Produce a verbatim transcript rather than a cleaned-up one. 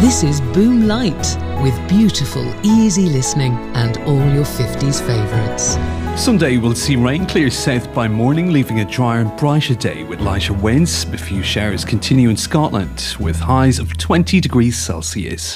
This is Boom Light, with beautiful, easy listening and all your fifties favourites. Sunday will see rain clear south by morning, leaving a drier and brighter day with lighter winds. A few showers continue in Scotland with highs of twenty degrees Celsius.